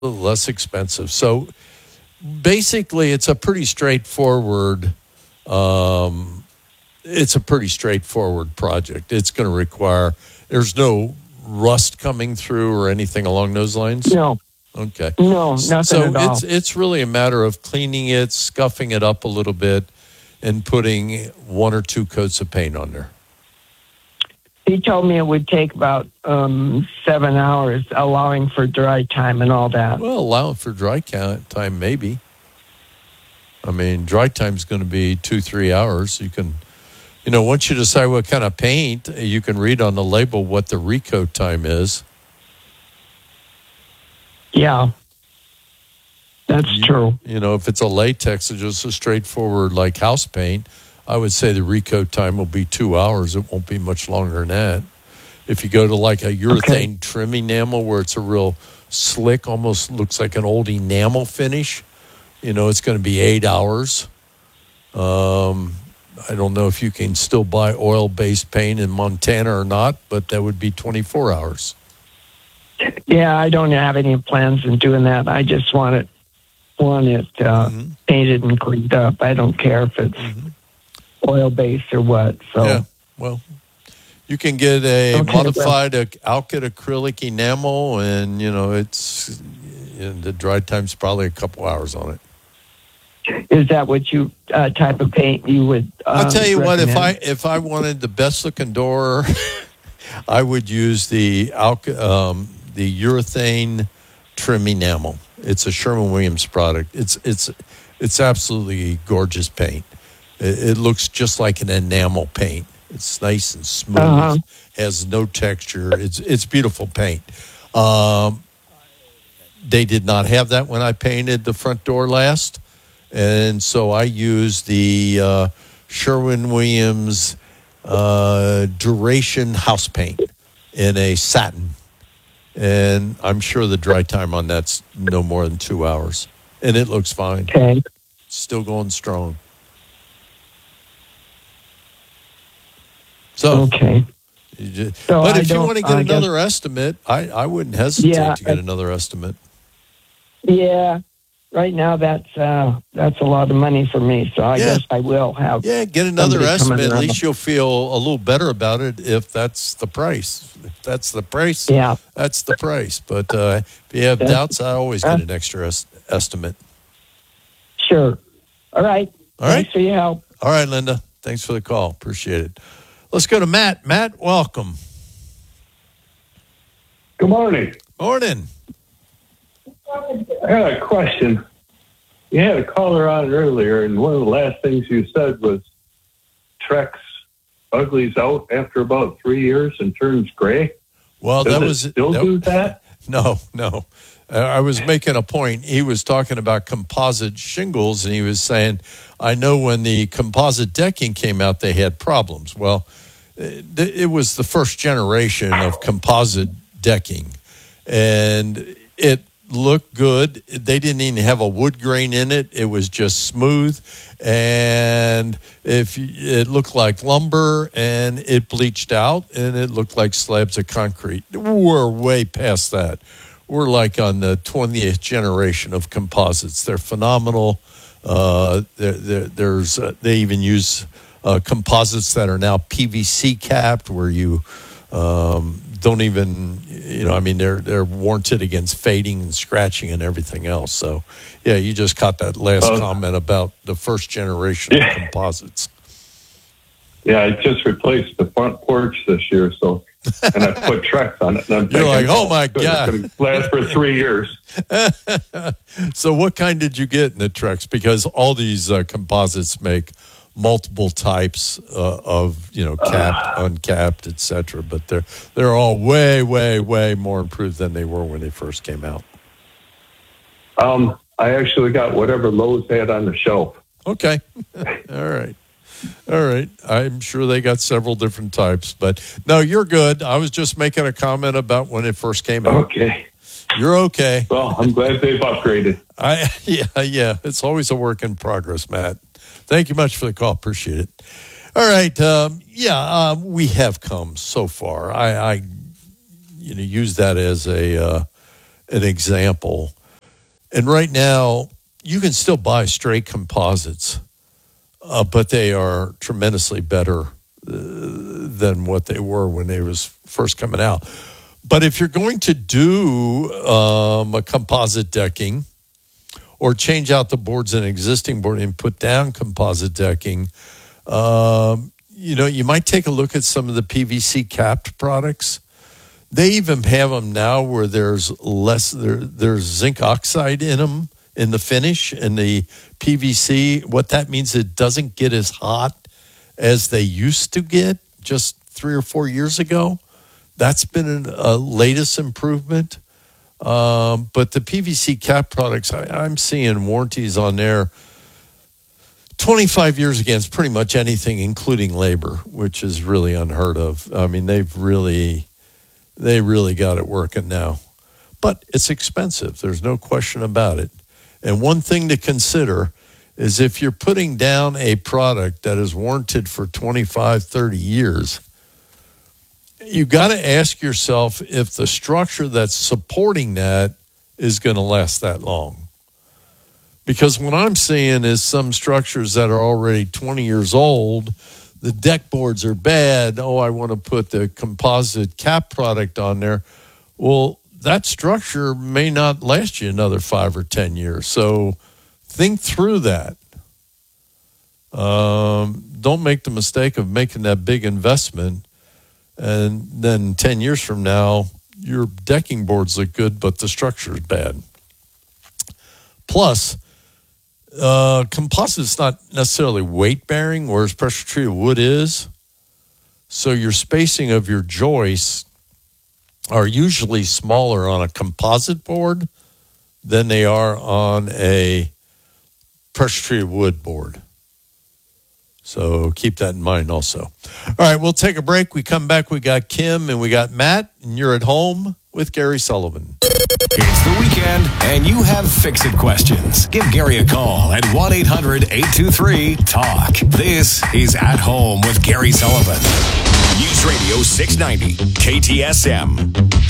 little less expensive. So basically, it's a pretty straightforward. It's a pretty straightforward project. It's going to require. There's no rust coming through or anything along those lines. No. Okay. No, nothing So at all. it's really a matter of cleaning it, scuffing it up a little bit, and putting one or two coats of paint on there. He told me it would take about 7 hours, allowing for dry time and all that. Well, allow for dry time, maybe. I mean, dry time's going to be 2-3 hours. You can, once you decide what kind of paint, you can read on the label what the recoat time is. Yeah, that's true. If it's a latex or just a straightforward like house paint, I would say the recoat time will be 2 hours. It won't be much longer than that. If you go to like a urethane trim enamel where it's a real slick, almost looks like an old enamel finish, it's going to be 8 hours. I don't know if you can still buy oil-based paint in Montana or not, but that would be 24 hours. Yeah, I don't have any plans in doing that. I just want it painted and cleaned up. I don't care if it's oil-based or what. So, yeah, well, you can get a modified Alkyd acrylic enamel, and the dry time's probably a couple hours on it. Is that what you type of paint you would? I'll tell you recommend? what. If I wanted the best looking door, I would use the urethane trim enamel. It's a Sherwin-Williams product. It's absolutely gorgeous paint. It looks just like an enamel paint. It's nice and smooth. Has no texture. It's beautiful paint. They did not have that when I painted the front door last, and so I used the Sherwin-Williams Duration house paint in a satin. And I'm sure the dry time on that's no more than 2 hours. And it looks fine. Okay. Still going strong. So, okay. But if you want to get another estimate, I wouldn't hesitate to get another estimate. Yeah. Right now, that's a lot of money for me, so I guess I will have. Yeah, get another estimate. At least you'll feel a little better about it if that's the price. If that's the price, that's the price. But if you have doubts, I always get an extra estimate. Sure. All right. Thanks for your help. All right, Linda. Thanks for the call. Appreciate it. Let's go to Matt. Matt, welcome. Good morning. Morning. I had a question. You had a caller on earlier, and one of the last things you said was Trex uglies out after about 3 years and turns gray. Well, Does it still do that? No. I was making a point. He was talking about composite shingles, and he was saying, I know when the composite decking came out, they had problems. Well, it was the first generation of composite decking, and it looked good. They didn't even have a wood grain in it. It was just smooth, and it looked like lumber, and it bleached out, and it looked like slabs of concrete. We're way past that. We're like on the 20th generation of composites. They're phenomenal. They even use composites that are now PVC capped, where you don't even, they're warranted against fading and scratching and everything else. So, yeah, you just caught that last comment about the first generation of composites. Yeah, I just replaced the front porch this year, and I put Trex on it. And I'm You're like, oh my God. It's going to last for 3 years. So what kind did you get in the Trex? Because all these composites make multiple types of capped, uncapped, etc. But they're all way, way, way more improved than they were when they first came out. I actually got whatever Lowe's had on the shelf. Okay, all right. I'm sure they got several different types, but no, you're good. I was just making a comment about when it first came out. Okay, you're okay. Well, I'm glad they've upgraded. Yeah. It's always a work in progress, Matt. Thank you much for the call. Appreciate it. All right. We have come so far. I use that as an example. And right now, you can still buy straight composites, but they are tremendously better than what they were when they was first coming out. But if you're going to do a composite decking or change out the boards in an existing board and put down composite decking, you might take a look at some of the PVC capped products. They even have them now where there's there's zinc oxide in them in the finish and the PVC. What that means, it doesn't get as hot as they used to get just 3 or 4 years ago. That's been a latest improvement. But the PVC cap products, I'm seeing warranties on there 25 years against pretty much anything, including labor, which is really unheard of. I mean, they really got it working now. But it's expensive. There's no question about it. And one thing to consider is if you're putting down a product that is warranted for 25, 30 years, you got to ask yourself if the structure that's supporting that is going to last that long. Because what I'm seeing is some structures that are already 20 years old, the deck boards are bad. Oh, I want to put the composite cap product on there. Well, that structure may not last you another 5 or 10 years. So think through that. Don't make the mistake of making that big investment and then 10 years from now, your decking boards look good, but the structure is bad. Plus, composite is not necessarily weight-bearing, whereas pressure-treated wood is. So your spacing of your joists are usually smaller on a composite board than they are on a pressure-treated wood board. So keep that in mind also. All right, we'll take a break. We come back. We got Kim and we got Matt, and you're at home with Gary Sullivan. It's the weekend, and you have fix-it questions. Give Gary a call at 1-800-823-TALK. This is At Home with Gary Sullivan. News Radio 690, KTSM.